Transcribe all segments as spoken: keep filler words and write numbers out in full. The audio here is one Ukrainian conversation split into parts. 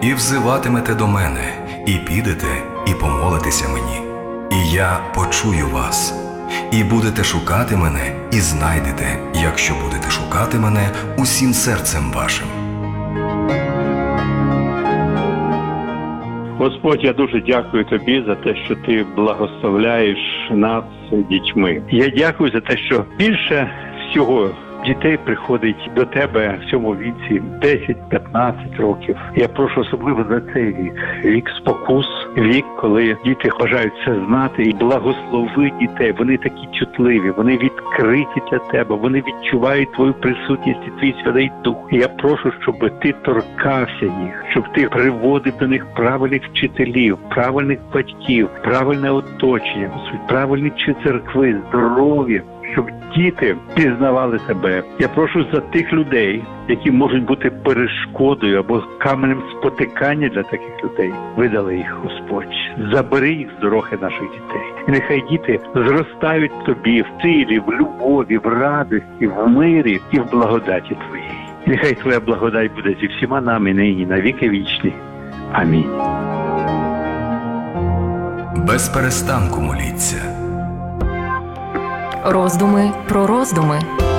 І взиватимете до мене, і підете, і помолитеся мені. І я почую вас. І будете шукати мене, і знайдете, якщо будете шукати мене усім серцем вашим. Господь, я дуже дякую Тобі за те, що Ти благословляєш нас дітьми. Я дякую за те, що більше всього дітей приходить до Тебе в цьому віці десять-п'ятнадцять років. Я прошу особливо за цей вік. Вік спокус, вік, коли діти бажають все знати. І благослови дітей. Вони такі чутливі, вони відкриті для Тебе, вони відчувають Твою присутність і Твій Святий Дух. І я прошу, щоб Ти торкався їх, щоб Ти приводив до них правильних вчителів, правильних батьків, правильне оточення, правильні церкви, здоров'я, щоб діти пізнавали Тебе. Я прошу за тих людей, які можуть бути перешкодою або каменем спотикання для таких людей. Видали їх, Господь. Забери їх з дороги наших дітей. І нехай діти зростають в Тобі, в силі, в любові, в радості, в мирі і в благодаті Твоїй. І нехай Твоя благодать буде зі всіма нами нині, на віки вічні. Амінь. Без перестанку моліться. Роздуми про роздуми.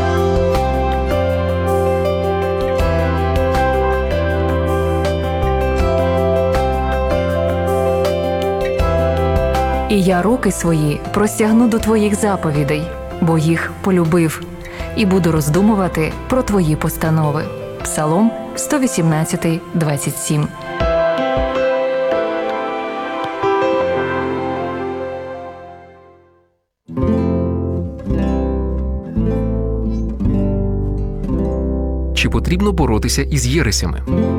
І я руки свої простягну до Твоїх заповідей, бо їх полюбив, і буду роздумувати про Твої постанови. Псалом сто вісімнадцять, двадцять сім. Чи потрібно боротися із єресями?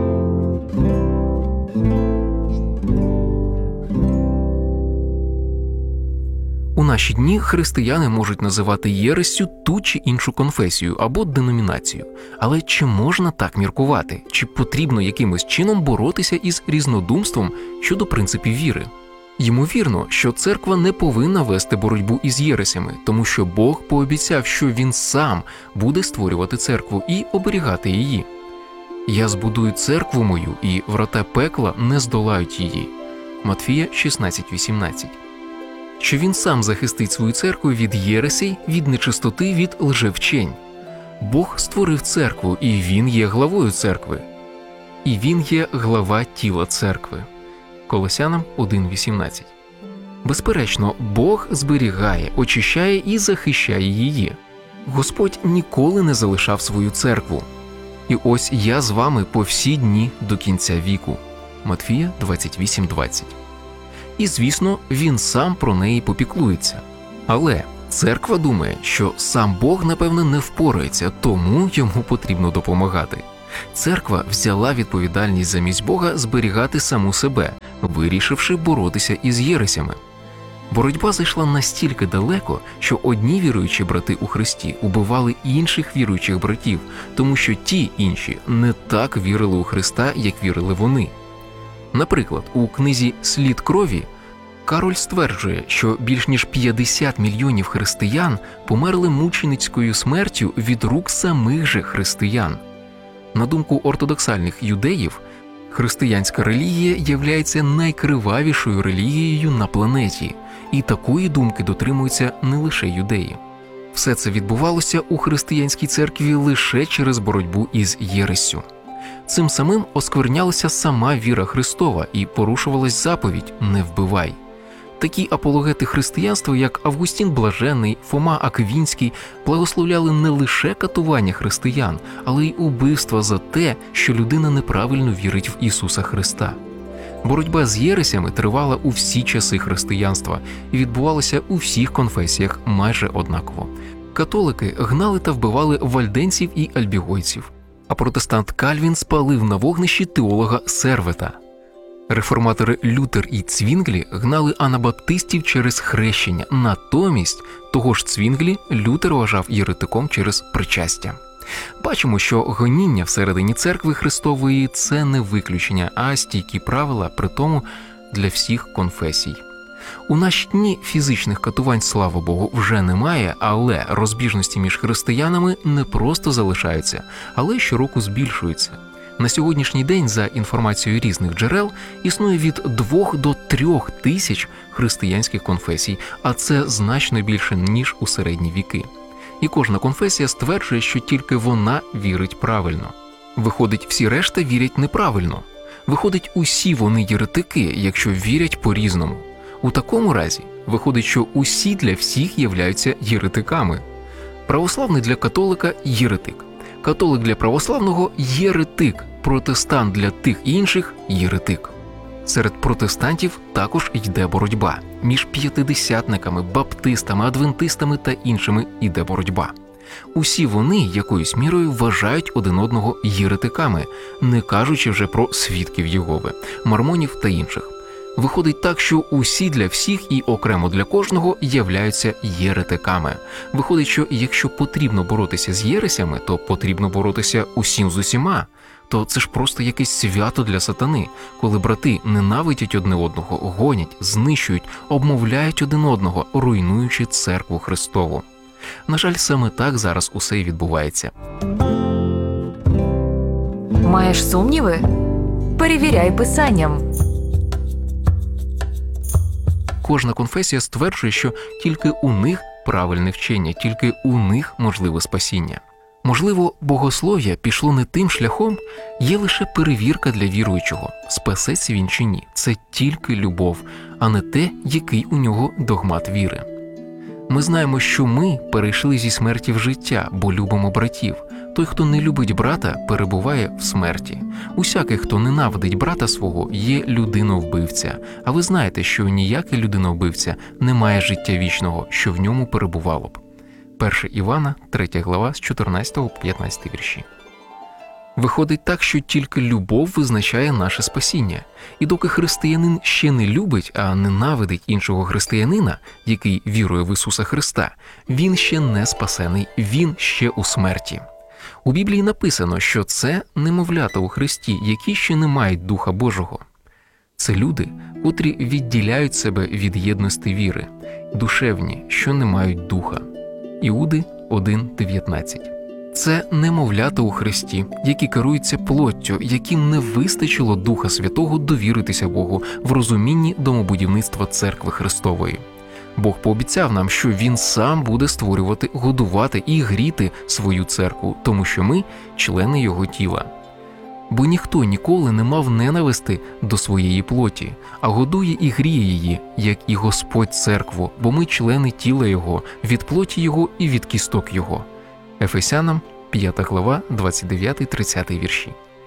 У наші дні християни можуть називати єрессю ту чи іншу конфесію або деномінацію. Але чи можна так міркувати? Чи потрібно якимось чином боротися із різнодумством щодо принципів віри? Ймовірно, що церква не повинна вести боротьбу із єресями, тому що Бог пообіцяв, що Він сам буде створювати церкву і оберігати її. «Я збудую церкву мою, і врата пекла не здолають її» Матфія шістнадцять вісімнадцять. Що Він сам захистить свою церкву від єресей, від нечистоти, від лжевчень. Бог створив церкву, і Він є главою церкви. І Він є глава тіла церкви. Колосянам один вісімнадцять. Безперечно, Бог зберігає, очищає і захищає її. Господь ніколи не залишав свою церкву. І ось я з вами по всі дні до кінця віку. Матфія двадцять вісім двадцять. І, звісно, Він сам про неї попіклується. Але церква думає, що сам Бог, напевне, не впорається, тому йому потрібно допомагати. Церква взяла відповідальність замість Бога зберігати саму себе, вирішивши боротися із єресями. Боротьба зайшла настільки далеко, що одні віруючі брати у Христі убивали інших віруючих братів, тому що ті інші не так вірили у Христа, як вірили вони. Наприклад, у книзі «Слід крові» Кароль стверджує, що більш ніж п'ятдесят мільйонів християн померли мученицькою смертю від рук самих же християн. На думку ортодоксальних юдеїв, християнська релігія являється найкривавішою релігією на планеті, і такої думки дотримуються не лише юдеї. Все це відбувалося у християнській церкві лише через боротьбу із єрессю. Цим самим осквернялася сама віра Христова і порушувалась заповідь «Не вбивай». Такі апологети християнства, як Августін Блаженний, Фома Аквінський, благословляли не лише катування християн, але й убивства за те, що людина неправильно вірить в Ісуса Христа. Боротьба з єресями тривала у всі часи християнства і відбувалася у всіх конфесіях майже однаково. Католики гнали та вбивали вальденців і альбігойців, а протестант Кальвін спалив на вогнищі теолога Сервета. Реформатори Лютер і Цвінглі гнали анабаптистів через хрещення, натомість того ж Цвінглі Лютер вважав єретиком через причастя. Бачимо, що гоніння всередині церкви Христової – це не виключення, а стійкі правила, притому для всіх конфесій. У наші дні фізичних катувань, слава Богу, вже немає, але розбіжності між християнами не просто залишаються, але щороку збільшуються. На сьогоднішній день, за інформацією різних джерел, існує від двох до трьох тисяч християнських конфесій, а це значно більше, ніж у середні віки. І кожна конфесія стверджує, що тільки вона вірить правильно. Виходить, всі решта вірять неправильно. Виходить, усі вони єретики, якщо вірять по-різному. У такому разі, виходить, що усі для всіх являються єретиками. Православний для католика – єретик. Католик для православного – єретик. Протестант для тих інших – єретик. Серед протестантів також йде боротьба. Між п'ятидесятниками, баптистами, адвентистами та іншими йде боротьба. Усі вони якоюсь мірою вважають один одного єретиками, не кажучи вже про свідків Єгови, мормонів та інших. Виходить так, що усі для всіх і окремо для кожного являються єретиками. Виходить, що якщо потрібно боротися з єресями, то потрібно боротися усім з усіма. То це ж просто якесь свято для сатани, коли брати ненавидять одне одного, гонять, знищують, обмовляють один одного, руйнуючи церкву Христову. На жаль, саме так зараз усе і відбувається. Маєш сумніви? Перевіряй писанням. Кожна конфесія стверджує, що тільки у них правильне вчення, тільки у них можливе спасіння. Можливо, богослов'я пішло не тим шляхом, є лише перевірка для віруючого, спасеться він чи ні. Це тільки любов, а не те, який у нього догмат віри. Ми знаємо, що ми перейшли зі смерті в життя, бо любимо братів. Той, хто не любить брата, перебуває в смерті. Усякий, хто ненавидить брата свого, є людиновбивця. А ви знаєте, що ніякий людиновбивця не має життя вічного, що в ньому перебувало б. перше Івана, третя глава, з чотирнадцятого по п'ятнадцятий вірші. Виходить так, що тільки любов визначає наше спасіння. І доки християнин ще не любить, а ненавидить іншого християнина, який вірує в Ісуса Христа, він ще не спасений, він ще у смерті. У Біблії написано, що це немовлята у Христі, які ще не мають Духа Божого. Це люди, котрі відділяють себе від єдності віри, душевні, що не мають Духа. Іуди один дев'ятнадцять. Це немовлята у Христі, які керуються плоттю, яким не вистачило Духа Святого довіритися Богу в розумінні домобудівництва Церкви Христової. Бог пообіцяв нам, що Він сам буде створювати, годувати і гріти свою церкву, тому що ми – члени Його тіла. Бо ніхто ніколи не мав ненависти до своєї плоті, а годує і гріє її, як і Господь церкву, бо ми – члени тіла Його, від плоті Його і від кісток Його. Ефесянам, п'ята глава, двадцять дев'ятий тридцятий вірші.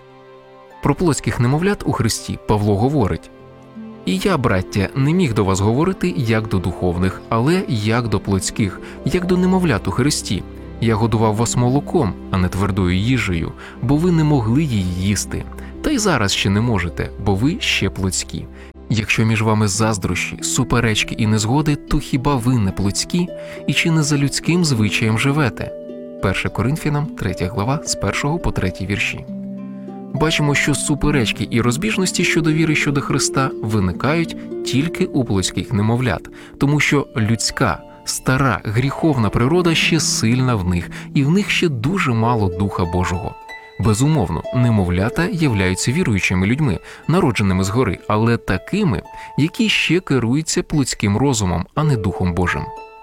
Про плотських немовлят у Христі Павло говорить: «І я, браття, не міг до вас говорити, як до духовних, але як до плотських, як до немовлят у Христі. Я годував вас молоком, а не твердою їжею, бо ви не могли її їсти. Та й зараз ще не можете, бо ви ще плотські. Якщо між вами заздрощі, суперечки і незгоди, то хіба ви не плотські, і чи не за людським звичаєм живете?» перше Коринфянам, третя глава, з першого по третій вірші. Бачимо, що суперечки і розбіжності щодо віри щодо Христа виникають тільки у плотських немовлят, тому що людська, стара, гріховна природа ще сильна в них, і в них ще дуже мало Духа Божого. Безумовно, немовлята являються віруючими людьми, народженими згори, але такими, які ще керуються плотським розумом, а не Духом Божим.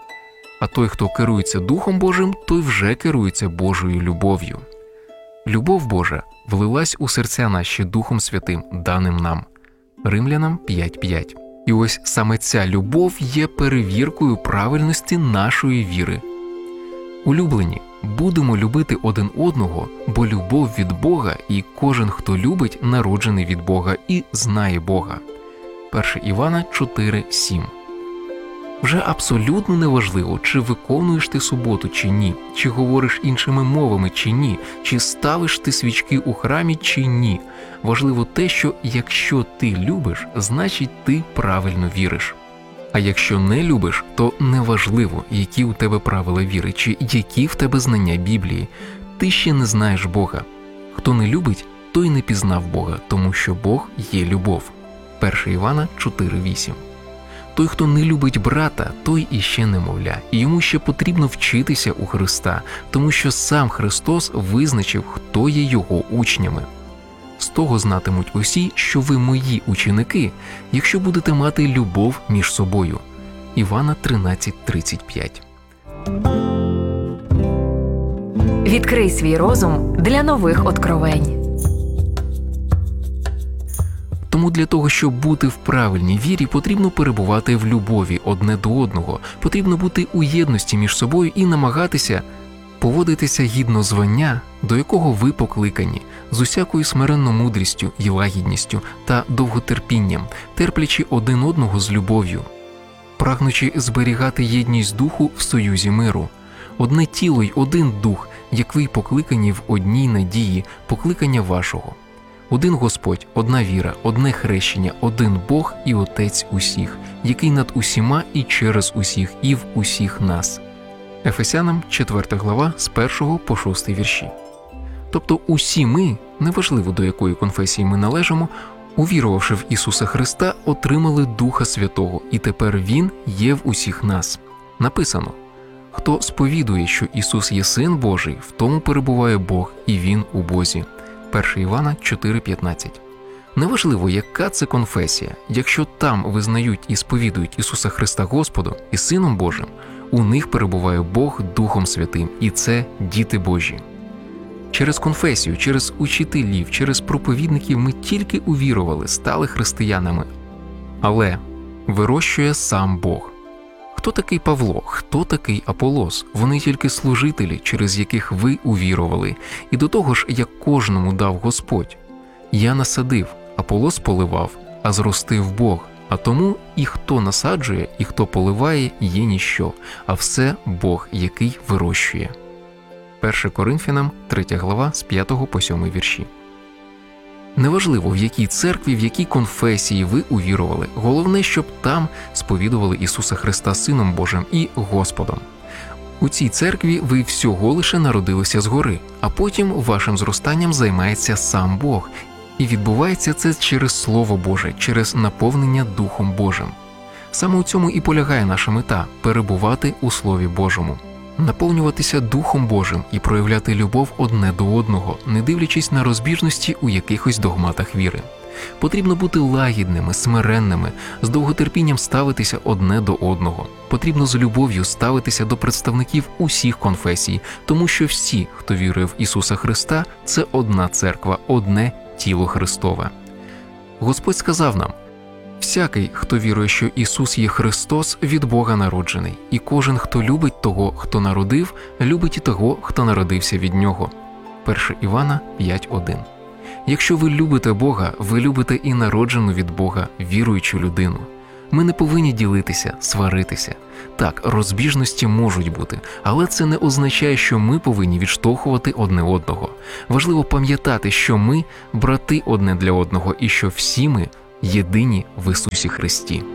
А той, хто керується Духом Божим, той вже керується Божою любов'ю. Любов Божа влилась у серця наші Духом Святим, даним нам. Римлянам п'ять п'ять. І ось саме ця любов є перевіркою правильності нашої віри. Улюблені, будемо любити один одного, бо любов від Бога, і кожен, хто любить, народжений від Бога і знає Бога. перше Івана чотири сім. Вже абсолютно неважливо, чи виконуєш ти суботу чи ні, чи говориш іншими мовами чи ні, чи ставиш ти свічки у храмі чи ні. Важливо те, що якщо ти любиш, значить ти правильно віриш. А якщо не любиш, то неважливо, які у тебе правила віри, чи які в тебе знання Біблії. Ти ще не знаєш Бога. Хто не любить, той не пізнав Бога, тому що Бог є любов. перше Івана чотири вісім. Той, хто не любить брата, той іще немовля, і йому ще потрібно вчитися у Христа, тому що сам Христос визначив, хто є його учнями. З того знатимуть усі, що ви мої ученики, якщо будете мати любов між собою. Івана тринадцять тридцять п'ять. Відкрий свій розум для нових откровень. Тому для того, щоб бути в правильній вірі, потрібно перебувати в любові одне до одного, потрібно бути у єдності між собою і намагатися поводитися гідно звання, до якого ви покликані, з усякою смиренною мудрістю і лагідністю та довготерпінням, терплячи один одного з любов'ю, прагнучи зберігати єдність духу в союзі миру. Одне тіло й один дух, як ви й покликані в одній надії покликання вашого. Один Господь, одна віра, одне хрещення, один Бог і Отець усіх, який над усіма і через усіх і в усіх нас. Ефесянам четверта глава з першого по шостий вірші. Тобто усі ми, неважливо до якої конфесії ми належимо, увірувавши в Ісуса Христа, отримали Духа Святого, і тепер Він є в усіх нас. Написано: «Хто сповідує, що Ісус є Син Божий, в тому перебуває Бог, і Він у Бозі». перше Івана чотири п'ятнадцять. Неважливо, яка це конфесія, якщо там визнають і сповідують Ісуса Христа Господом і Сином Божим, у них перебуває Бог Духом Святим, і це діти Божі. Через конфесію, через учителів, через проповідників ми тільки увірували, стали християнами. Але вирощує сам Бог. Хто такий Павло? Хто такий Аполос? Вони тільки служителі, через яких ви увірували. І до того ж, як кожному дав Господь. Я насадив, Аполос поливав, а зростив Бог. А тому і хто насаджує, і хто поливає, є ніщо, а все Бог, який вирощує. перше Коринфянам третя глава з п'ятого по сьомий вірші. Неважливо, в якій церкві, в якій конфесії ви увірували, головне, щоб там сповідували Ісуса Христа Сином Божим і Господом. У цій церкві ви всього лише народилися згори, а потім вашим зростанням займається сам Бог. І відбувається це через Слово Боже, через наповнення Духом Божим. Саме у цьому і полягає наша мета – перебувати у Слові Божому. Наповнюватися Духом Божим і проявляти любов одне до одного, не дивлячись на розбіжності у якихось догматах віри. Потрібно бути лагідними, смиренними, з довготерпінням ставитися одне до одного. Потрібно з любов'ю ставитися до представників усіх конфесій, тому що всі, хто вірує в Ісуса Христа, це одна церква, одне тіло Христове. Господь сказав нам: «Всякий, хто вірує, що Ісус є Христос, від Бога народжений, і кожен, хто любить того, хто народив, любить і того, хто народився від Нього». перше Івана п'ять один. Якщо ви любите Бога, ви любите і народжену від Бога віруючу людину. Ми не повинні ділитися, сваритися. Так, розбіжності можуть бути, але це не означає, що ми повинні відштовхувати одне одного. Важливо пам'ятати, що ми – брати одне для одного і що всі ми – єдині в Ісусі Христі.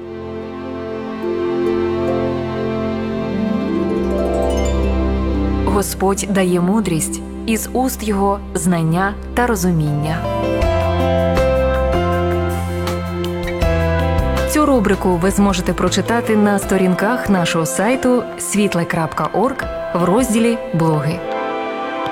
Господь дає мудрість, із уст Його знання та розуміння. Цю рубрику ви зможете прочитати на сторінках нашого сайту світле крапка орг в розділі «Блоги».